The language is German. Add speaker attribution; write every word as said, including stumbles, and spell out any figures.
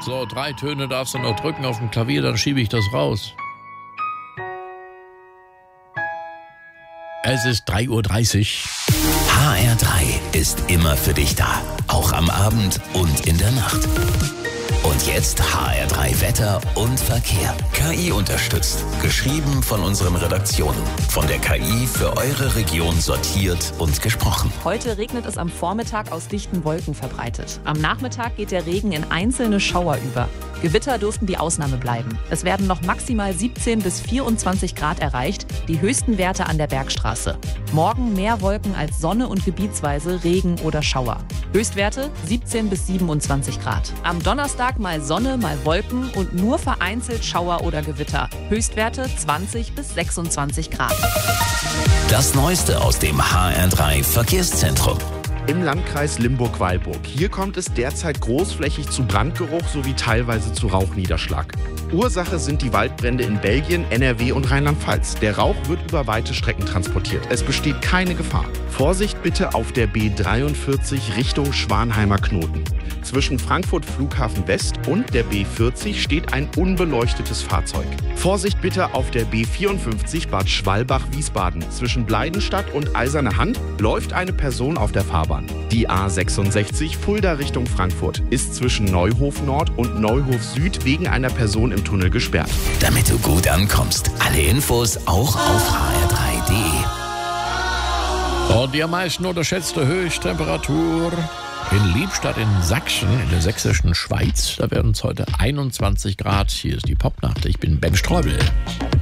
Speaker 1: So, drei Töne darfst du noch drücken auf dem Klavier, dann schiebe ich das raus. Es ist drei Uhr dreißig.
Speaker 2: H R drei ist immer für dich da. Auch am Abend und in der Nacht. Und jetzt H R drei Wetter und Verkehr. K I unterstützt. Geschrieben von unseren Redaktionen. Von der K I für eure Region sortiert und gesprochen.
Speaker 3: Heute regnet es am Vormittag aus dichten Wolken verbreitet. Am Nachmittag geht der Regen in einzelne Schauer über. Gewitter dürften die Ausnahme bleiben. Es werden noch maximal siebzehn bis vierundzwanzig Grad erreicht, die höchsten Werte an der Bergstraße. Morgen mehr Wolken als Sonne und gebietsweise Regen oder Schauer. Höchstwerte siebzehn bis siebenundzwanzig Grad. Am Donnerstag mal Sonne, mal Wolken und nur vereinzelt Schauer oder Gewitter. Höchstwerte zwanzig bis sechsundzwanzig Grad.
Speaker 2: Das Neueste aus dem H R drei Verkehrszentrum.
Speaker 4: Im Landkreis Limburg-Weilburg. Hier kommt es derzeit großflächig zu Brandgeruch sowie teilweise zu Rauchniederschlag. Ursache sind die Waldbrände in Belgien, N R W und Rheinland-Pfalz. Der Rauch wird über weite Strecken transportiert. Es besteht keine Gefahr. Vorsicht bitte auf der B dreiundvierzig Richtung Schwanheimer Knoten. Zwischen Frankfurt Flughafen West und der B vierzig steht ein unbeleuchtetes Fahrzeug. Vorsicht bitte auf der B vierundfünfzig Bad Schwalbach-Wiesbaden. Zwischen Bleidenstadt und Eiserne Hand läuft eine Person auf der Fahrbahn. Die A sechsundsechzig Fulda Richtung Frankfurt ist zwischen Neuhof Nord und Neuhof Süd wegen einer Person im Tunnel gesperrt.
Speaker 2: Damit du gut ankommst. Alle Infos auch auf h r drei punkt d e.
Speaker 1: Und die am meisten unterschätzte Höchsttemperatur in Liebstadt in Sachsen, in der sächsischen Schweiz. Da werden es heute einundzwanzig Grad. Hier ist die Popnacht. Ich bin Ben Streubel.